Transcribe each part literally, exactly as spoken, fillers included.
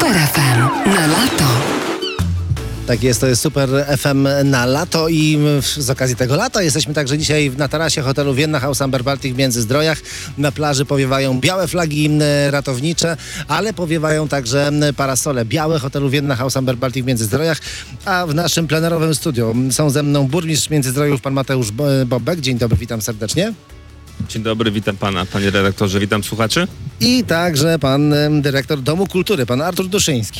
Super F M na lato. Tak jest, to jest Super F M na lato i z okazji tego lata jesteśmy także dzisiaj na tarasie hotelu Vienna House Amber Baltic w Międzyzdrojach. Na plaży powiewają białe flagi ratownicze, ale powiewają także parasole białe hotelu Vienna House Amber Baltic w Międzyzdrojach, a w naszym plenerowym studiu są ze mną burmistrz Międzyzdrojów, pan Mateusz Bobek. Dzień dobry, witam serdecznie. Dzień dobry, witam pana, panie redaktorze, witam słuchaczy. I także pan dyrektor Domu Kultury, pan Artur Duszyński.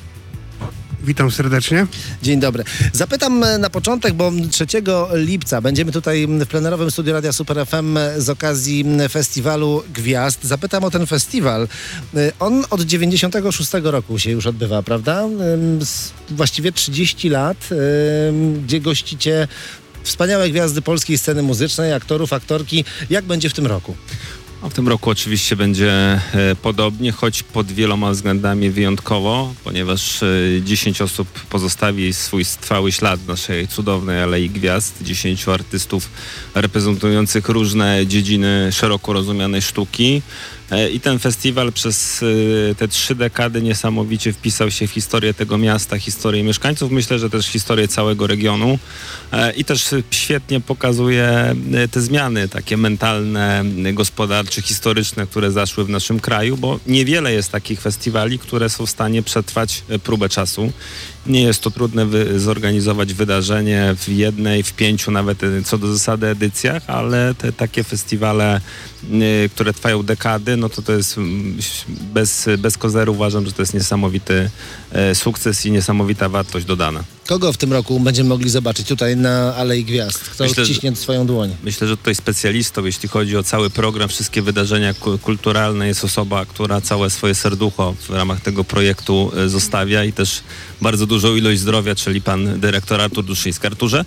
Witam serdecznie. Dzień dobry. Zapytam na początek, bo trzeciego lipca będziemy tutaj w plenerowym studiu Radia Super F M z okazji Festiwalu Gwiazd. Zapytam o ten festiwal. On od dziewięćdziesiątego szóstego roku się już odbywa, prawda? Właściwie trzydzieści lat, gdzie gościcie wspaniałe gwiazdy polskiej sceny muzycznej, aktorów, aktorki. Jak będzie w tym roku? A w tym roku oczywiście będzie e, podobnie, choć pod wieloma względami wyjątkowo, ponieważ e, dziesięć osób pozostawi swój trwały ślad w naszej cudownej Alei Gwiazd. dziesięciu artystów reprezentujących różne dziedziny szeroko rozumianej sztuki. E, I ten festiwal przez e, te trzy dekady niesamowicie wpisał się w historię tego miasta, historię mieszkańców, myślę, że też historię całego regionu. E, I też świetnie pokazuje e, te zmiany takie mentalne, gospodarcze, historyczne, które zaszły w naszym kraju, bo niewiele jest takich festiwali, które są w stanie przetrwać próbę czasu. Nie jest to trudne wy- zorganizować wydarzenie w jednej, w pięciu nawet co do zasady edycjach, ale te takie festiwale, y, które trwają dekady, no to to jest bez, bez kozeru uważam, że to jest niesamowity y, sukces i niesamowita wartość dodana. Kogo w tym roku będziemy mogli zobaczyć tutaj na Alei Gwiazd? Kto Myślę, wciśnie swoją dłoń? Myślę, że tutaj specjalistą, jeśli chodzi o cały program, wszystkie wydarzenia ku- kulturalne, jest osoba, która całe swoje serducho w ramach tego projektu y, zostawia i też bardzo dużą ilość zdrowia, czyli pan dyrektor Artur Duszyński. Arturze?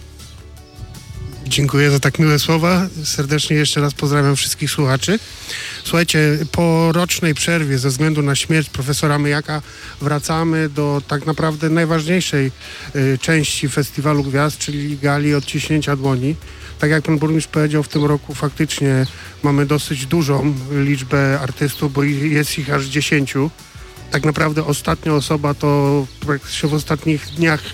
Dziękuję za tak miłe słowa. Serdecznie jeszcze raz pozdrawiam wszystkich słuchaczy. Słuchajcie, po rocznej przerwie ze względu na śmierć profesora Myjaka wracamy do tak naprawdę najważniejszej y, części Festiwalu Gwiazd, czyli gali odciśnięcia dłoni. Tak jak pan burmistrz powiedział, w tym roku faktycznie mamy dosyć dużą liczbę artystów, bo jest ich aż dziesięciu. Tak naprawdę ostatnia osoba to praktycznie w ostatnich dniach y,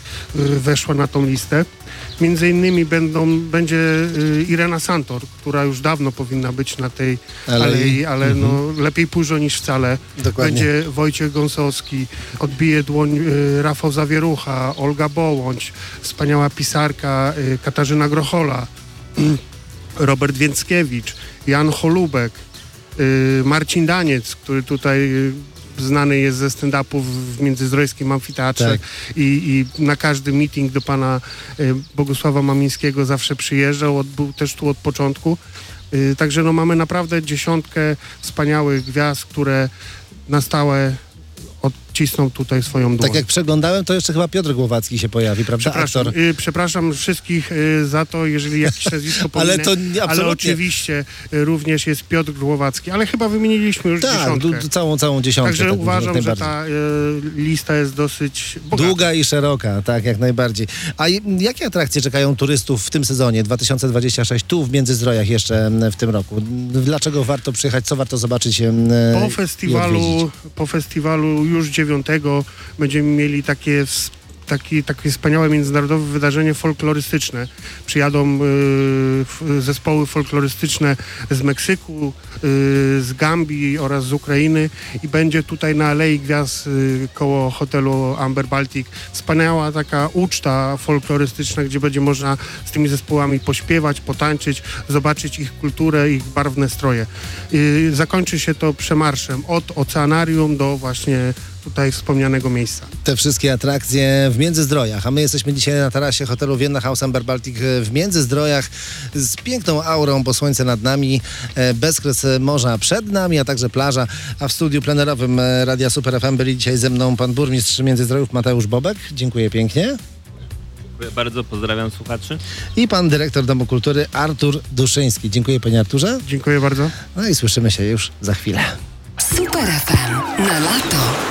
y, weszła na tą listę. Między innymi będą, będzie y, Irena Santor, która już dawno powinna być na tej Alei. alei, ale Mhm. no, lepiej późno niż wcale. Dokładnie. Będzie Wojciech Gąsowski, odbije dłoń y, Rafał Zawierucha, Olga Bołądź, wspaniała pisarka y, Katarzyna Grochola, y, Robert Więckiewicz, Jan Holubek, y, Marcin Daniec, który tutaj y, znany jest ze stand-upów w Międzyzdrojskim Amfiteatrze Tak. i, i na każdy meeting do pana y, Bogusława Mamińskiego zawsze przyjeżdżał, od, był też tu od początku. Y, także no mamy naprawdę dziesiątkę wspaniałych gwiazd, które na stałe odcisną tutaj swoją dłoń. Tak jak przeglądałem, to jeszcze chyba Piotr Głowacki się pojawi, prawda? Przepraszam, Aktor. y, przepraszam wszystkich y, za to, jeżeli jakieś nazwisko Ale pominę, to nie- ale absolutnie. oczywiście y, również jest Piotr Głowacki, ale chyba wymieniliśmy już Tak, dziesiątkę. d- d- całą, całą dziesiątkę. Także tak, uważam, jak że najbardziej. ta y, lista jest dosyć bogata. Długa i szeroka, tak, jak najbardziej. A i- jakie atrakcje czekają turystów w tym sezonie dwa tysiące dwudziestym szóstym tu w Międzyzdrojach jeszcze m, w tym roku? Dlaczego warto przyjechać? Co warto zobaczyć m, Po i odwiedzić? festiwalu, po festiwalu już dziewiątego będziemy mieli takie, ws- taki, takie wspaniałe międzynarodowe wydarzenie folklorystyczne. Przyjadą y, f- zespoły folklorystyczne z Meksyku, y, z Gambii oraz z Ukrainy i będzie tutaj na Alei Gwiazd y, koło hotelu Amber Baltic wspaniała taka uczta folklorystyczna, gdzie będzie można z tymi zespołami pośpiewać, potańczyć, zobaczyć ich kulturę, ich barwne stroje. Y, zakończy się to przemarszem od oceanarium do właśnie tutaj wspomnianego miejsca. Te wszystkie atrakcje w Międzyzdrojach, a my jesteśmy dzisiaj na tarasie hotelu Vienna House Amber Baltic w Międzyzdrojach z piękną aurą, bo słońce nad nami, e, bezkres morza przed nami, a także plaża, a w studiu plenerowym e, Radia Super F M byli dzisiaj ze mną pan burmistrz Międzyzdrojów Mateusz Bobek. Dziękuję pięknie. Dziękuję bardzo, pozdrawiam słuchaczy. I pan dyrektor Domu Kultury Artur Duszyński. Dziękuję panie Arturze. Dziękuję bardzo. No i słyszymy się już za chwilę. Super F M na lato.